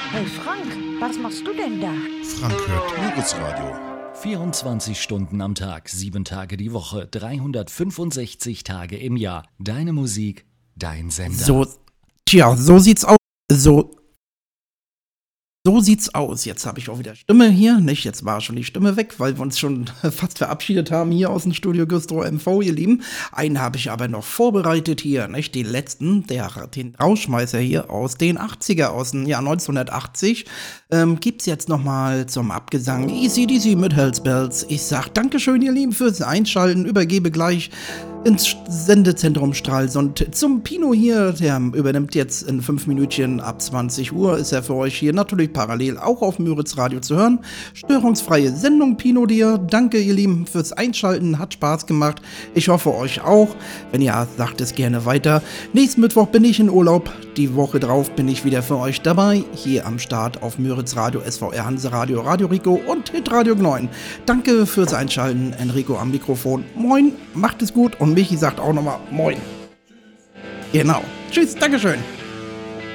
Hey Frank, was machst du denn da? Frank hört Müritz-Radio. 24 Stunden am Tag, 7 Tage die Woche, 365 Tage im Jahr. Deine Musik, dein Sender. So sieht's aus. So sieht's aus. Jetzt habe ich auch wieder Stimme hier, nicht? Jetzt war schon die Stimme weg, weil wir uns schon fast verabschiedet haben hier aus dem Studio Güstrow MV, ihr Lieben. Einen habe ich aber noch vorbereitet hier, nicht? Den letzten, den Rauschmeißer hier aus den 80er, aus dem Jahr 1980. Gibt's jetzt nochmal zum Abgesang AC/DC mit Hells Bells. Ich sag Dankeschön, ihr Lieben, fürs Einschalten. Übergebe gleich ins Sendezentrum Stralsund zum Pino hier. Der übernimmt jetzt in 5 Minütchen ab 20 Uhr. Ist er für euch hier natürlich parallel auch auf Müritz Radio zu hören. Störungsfreie Sendung, Pino dir. Danke, ihr Lieben, fürs Einschalten. Hat Spaß gemacht. Ich hoffe, euch auch. Wenn ja, sagt es gerne weiter. Nächsten Mittwoch bin ich in Urlaub. Die Woche drauf bin ich wieder für euch dabei. Hier am Start auf Müritz Radio, SVR Hanse Radio, Radio Rico und Hitradio Gneuen. Danke fürs Einschalten. Enrico am Mikrofon. Moin, macht es gut. Und Michi sagt auch nochmal Moin. Genau. Tschüss, Dankeschön.